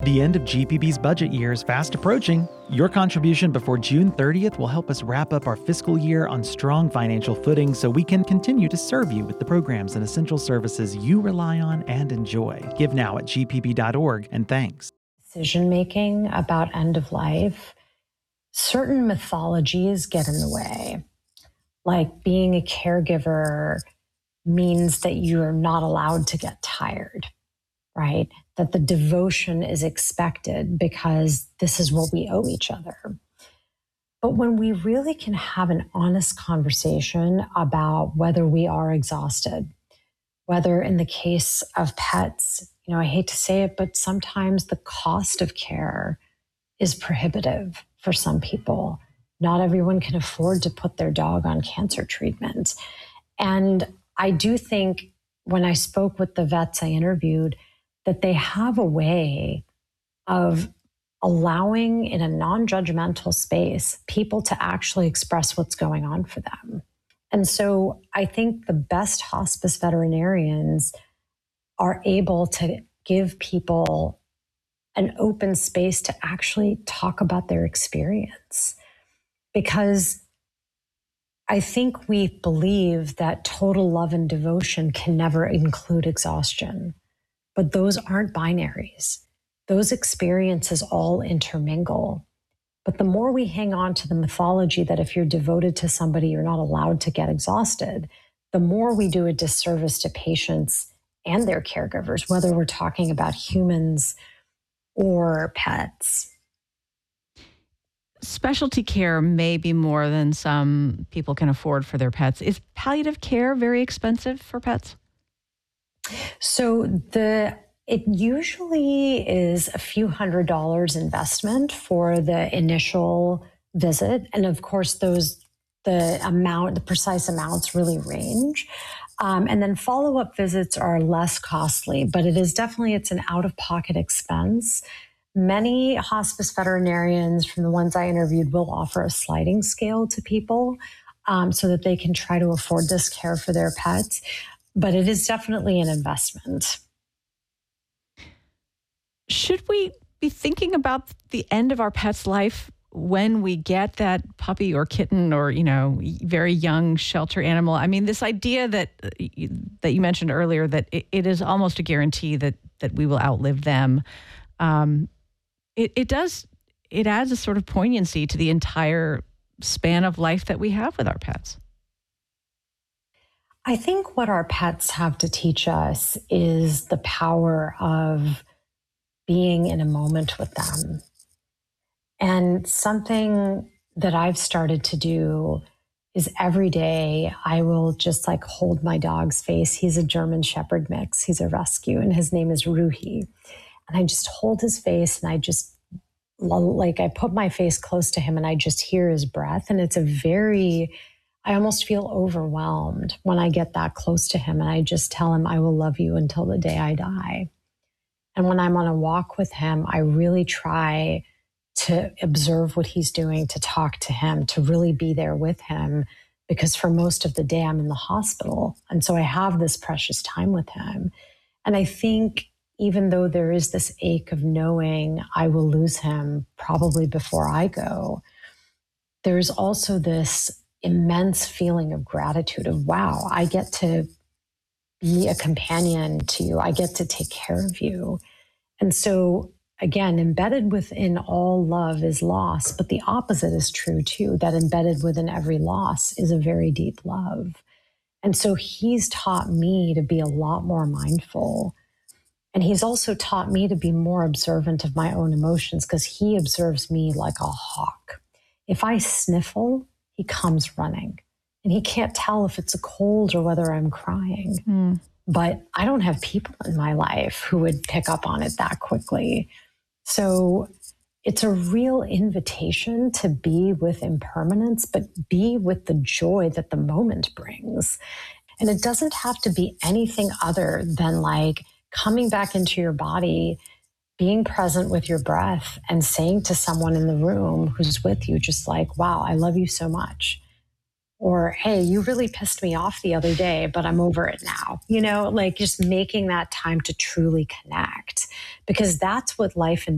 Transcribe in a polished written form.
The end of GPB's budget year is fast approaching. Your contribution before June 30th will help us wrap up our fiscal year on strong financial footing so we can continue to serve you with the programs and essential services you rely on and enjoy. Give now at gpb.org, and thanks. Decision-making about end of life, certain mythologies get in the way. Like being a caregiver means that you're not allowed to get tired, right? That the devotion is expected because this is what we owe each other. But when we really can have an honest conversation about whether we are exhausted, whether in the case of pets, I hate to say it, but sometimes the cost of care is prohibitive for some people. Not everyone can afford to put their dog on cancer treatment. And I do think when I spoke with the vets I interviewed, that they have a way of allowing in a non-judgmental space people to actually express what's going on for them. And so I think the best hospice veterinarians are able to give people an open space to actually talk about their experience. Because I think we believe that total love and devotion can never include exhaustion. But those aren't binaries. Those experiences all intermingle. But the more we hang on to the mythology that if you're devoted to somebody, you're not allowed to get exhausted, the more we do a disservice to patients and their caregivers, whether we're talking about humans or pets. Specialty care may be more than some people can afford for their pets. Is palliative care very expensive for pets? So it usually is a few $100s investment for the initial visit. And of course, the precise amounts really range. And then follow-up visits are less costly, but it's an out-of-pocket expense. Many hospice veterinarians, from the ones I interviewed, will offer a sliding scale to people so that they can try to afford this care for their pets. But it is definitely an investment. Should we be thinking about the end of our pet's life when we get that puppy or kitten or, very young shelter animal? I mean, this idea that you mentioned earlier, that it is almost a guarantee that we will outlive them. It adds a sort of poignancy to the entire span of life that we have with our pets. I think what our pets have to teach us is the power of being in a moment with them. And something that I've started to do is every day I will just hold my dog's face. He's a German Shepherd mix. He's a rescue, and his name is Ruhi. And I just hold his face, and I just I put my face close to him, and I just hear his breath. And I almost feel overwhelmed when I get that close to him, and I just tell him, I will love you until the day I die. And when I'm on a walk with him, I really try to observe what he's doing, to talk to him, to really be there with him, because for most of the day I'm in the hospital. And so I have this precious time with him. And I think even though there is this ache of knowing I will lose him probably before I go, there's also this immense feeling of gratitude of, wow, I get to be a companion to you. I get to take care of you. And so again, embedded within all love is loss, but the opposite is true too, that embedded within every loss is a very deep love. And so he's taught me to be a lot more mindful. And he's also taught me to be more observant of my own emotions, because he observes me like a hawk. If I sniffle, he comes running, and he can't tell if it's a cold or whether I'm crying. But I don't have people in my life who would pick up on it that quickly. So it's a real invitation to be with impermanence, but be with the joy that the moment brings. And it doesn't have to be anything other than coming back into your body, being present with your breath, and saying to someone in the room who's with you, just wow, I love you so much. Or, hey, you really pissed me off the other day, but I'm over it now. Just making that time to truly connect, because that's what life and